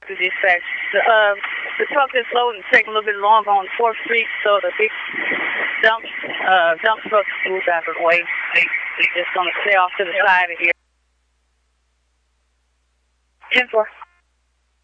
to dispatch. The truck is loading, taking a little bit longer on 4th Street, so the big dump truck moved out of the way. They're just going to stay off to the side of here. 10-4.